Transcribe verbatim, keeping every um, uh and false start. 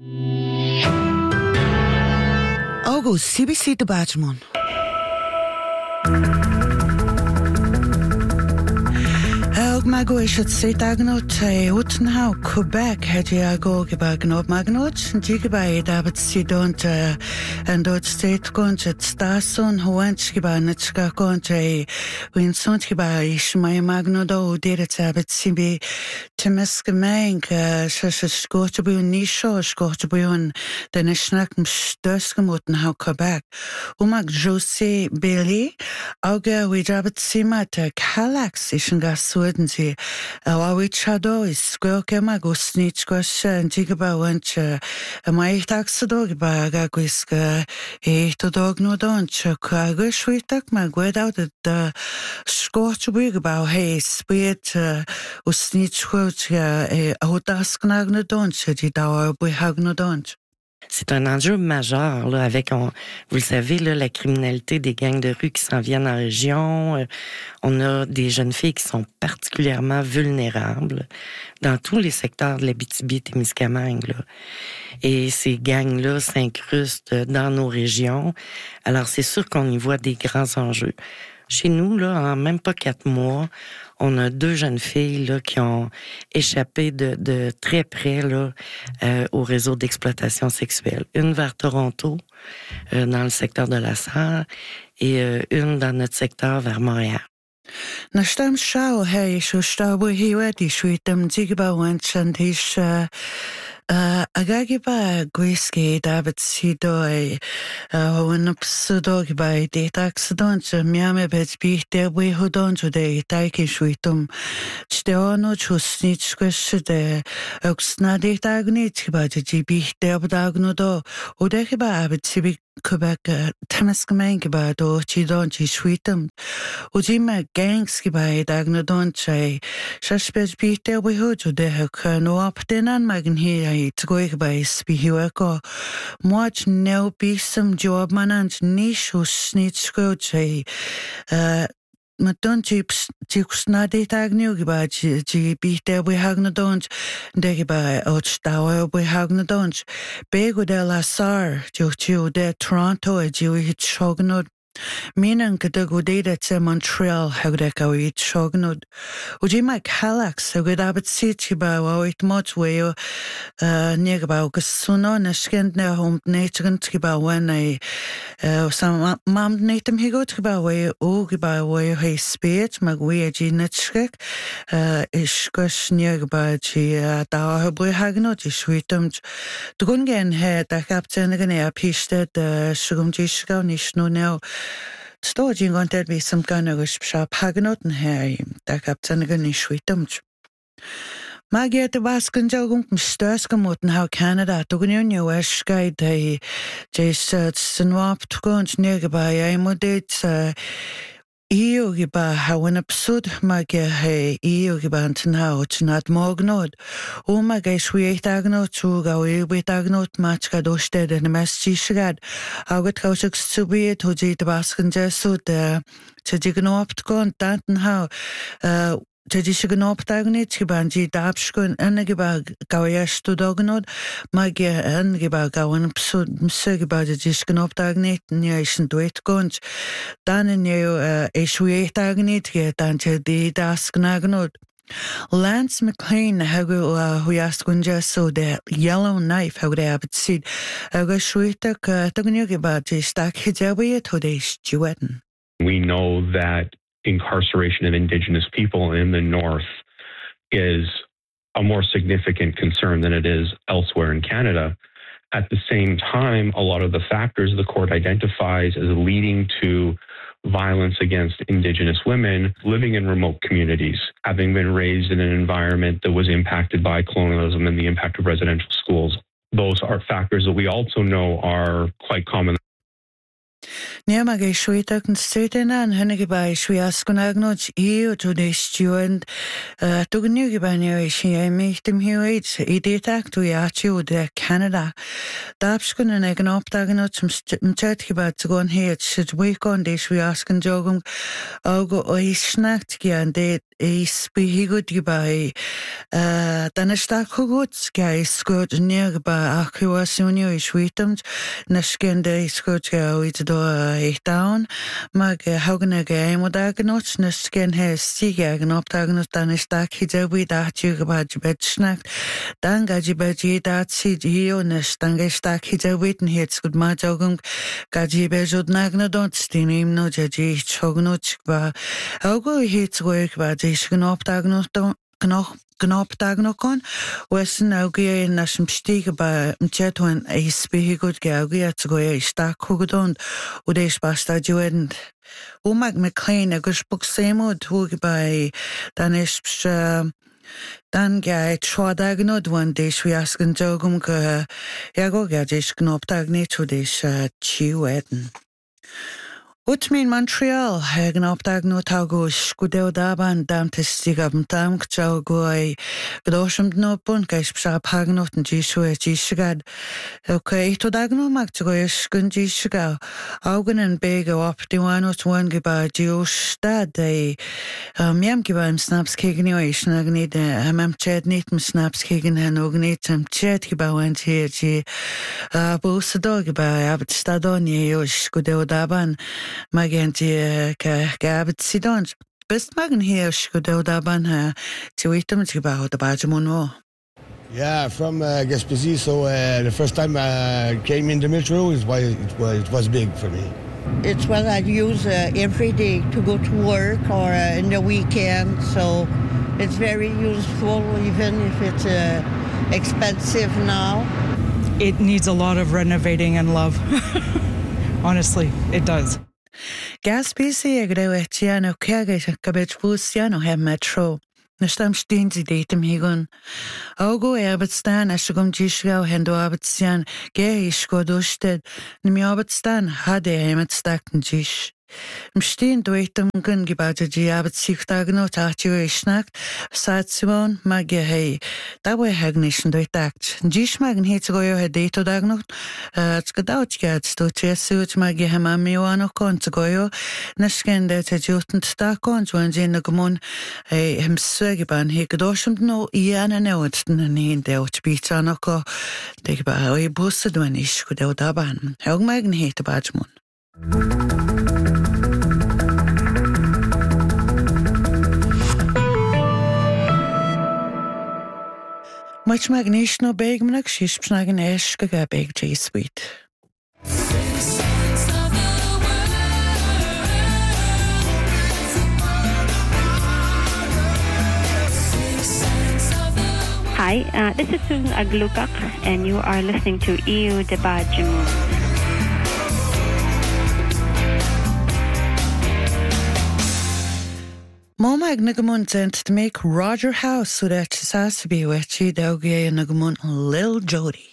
August, C B C Debatmon. Ag mago is het sit agnot Utenhau Quebec had je go gebagnot magnot jigibai david sidont and dort state gont het stason hoanch gibanach gont win sont gibai shmai magnodo deret david sibi temeskemenk shas skotbu nisho skotbu den schnack stöskemoten hau Quebec umag Jose Bailey auge we david simat Calax is gas Sweden sie awi chado is squelke magos nich gos antiga went a mai taxadog ba gaquiska e to dog no don chakago shwitak magwed out the scotch wig ba hey spiet usnich quote a hotasknag no don chedi dawa we hag no don. C'est un enjeu majeur, là, avec, on, vous le savez, là, la criminalité des gangs de rue qui s'en viennent en région. Euh, on a des jeunes filles qui sont particulièrement vulnérables dans tous les secteurs de l'Abitibi-Témiscamingue, là. Et ces gangs-là s'incrustent dans nos régions. Alors, c'est sûr qu'on y voit des grands enjeux. Chez nous, là, en même pas quatre mois, on a deux jeunes filles là, qui ont échappé de, de très près là, euh, au réseau d'exploitation sexuelle. Une vers Toronto, euh, dans le secteur de la Sarre, et euh, une dans notre secteur vers Montréal. Na stam shao hey shu stabu hiwa di shuitam jigba wanchantish Uh, agagiba gwiski David Sidoi uh, when pseudo by date accident miame bet be there we who don't today taiki shuitum steono chusnich question de oxnadi tagnit ba ji be there dagno do odekiba abit sibi Quebec Temiskaming ba do chi don chi shuitum ujima gangs ba dagno don chai shashpet be there we who today no up denan magn here to go by spihiweko much now be some job manant niche who snitch scotchy uh ma don't chips chips na date agnew ba ji be there we hag na don't de ba och stawa we hag na don't bego de la sar jo chu de Toronto a ji hit shognod Minan gyda gwdeud at Montreal hawdec a wyd siognod. Wyd mae Calax a gwyd abad sydd i ba o wyd mod wei o neg ba o gyswno na sgend na hwm dneud gynt i ba wen ei o sam mam dneud am higod i ba wei o i ba wei o hei spyd mag wei a ji nitschgeg isgwys neg ba ji da o hybwy hagnod i swytym Dwgwn gen he da captain ag yn e a pisted sygwm ji sgaw nis nhw neu Sto jing on der be some gun agus sha pagnoten her da captain gun is sweetumch Magia de wasken jogum stöskemoten how Canada to gun you wes guide they just snwap to go nearby I modet Io giba hawen absurd magia he io giba anten how not mognod o maga sweet agnot to go with agnot match ga dosted and message shagad agot kausik to be to ji de basken jesu de to jignop go danten how uh Jadi signop tagnit giban ji dabskun en giba gawyas to dognod magia en giba gawan psud msegiba ji signop tagnit ni isen duet gonch dan en you eswe tagnit ge dan di dasknagnod Lance McLean hagu huyaskun so the yellow knife how they have seed aga shwita ka tagnu giba ji stak hijabi to de juetten We know that incarceration of Indigenous people in the North is a more significant concern than it is elsewhere in Canada. At the same time, a lot of the factors the court identifies as leading to violence against Indigenous women living in remote communities, having been raised in an environment that was impacted by colonialism and the impact of residential schools. Those are factors that we also know are quite common. Nia mag ei shwita kan steten an henne gibai shwi askun agnot io to de steward uh to gnu gibai ne shi I meet them here it it act to ya chu de Canada Dabskun an egen opdagnot zum chat gibai to go on here should we go on de shwi askun jogum augo oi snacht gian de is behigud gibai dan is sta goed gai skot neer ba akkuasunio is witums na skende is goed ga uit do e down mag haugen ga mo dagnot na sken he stiga gnop dagnot dan is sta hijabi da tu ba bet snack dan ga jibaji da si dio na stange sta hijabi het goed ma jogum ga jibe jod nagna don't stinim no jaji chognot ba augo het work ba dis gnop dagnot Knoch Gnopdagnokon was naugia in nashim stiga ba mchetwan a spihigud gaugia to go a stark hugudon udesh basta juend umag mclean a gushbook samod hug by danish dan gai trodagnod one dish we ask and jogum ka yago gadish gnopdagni to dish chiweden. Ut min Montreal hagen opdag no tago skudeo daban dam testigab dam kchau goy gdosham no pun kais psa pagnot jishu jishgad okay to dagno mag to goy skun jishga augen en bego op diwanot one giba dio stad de miam giba im snaps kegen yo isnagni de am ched nit im snaps kegen han ognit am ched giba went here ji bus dog giba ab stadoni yo skudeo daban Magenti ka gabet sidons. Best magen hier schudo daban ha to item to about the Bajamono. Yeah, from uh, Gaspésie. So uh, the first time I came in the metro, it was it was it was big for me. It's what I use uh, every day to go to work or uh, in the weekend. So it's very useful, even if it's uh, expensive now. It needs a lot of renovating and love. Honestly, it does. Gaspésie agrewetiano kage kabet busiano he metro. Nastam stinzi datum higun. Augo erbetstan ashugum jishgau hendo abetsian ge ishko dusted. Nimi abetstan hade hemet stakten jish. Mstin doitum gun gibaja ji abetsik dagno tachio ishnakt. Sad Simon magge hei. Dawe hagnishin doitakt. Jish magen hitgoyo he dato dagnot. Tskadaut gad sto chesuch magge hemamiwano kontgoyo. Nashkende te jutent stakon zwanjin nagmun hem svegiban he gdoshum no iana neotsten hin deot bitsanoko. Degba oi bussedwen ishko deo daban. Hog magen hete bajmun. Much magnish no beg mnak shish psnagen esh gaga beg J sweet. Hi, uh, this is Susan Aglukak, and you are listening to E U Debat Jimon. Moma agnagamon sent to make Roger House so that Sasabi wechi dogye nagamun Lil Jody.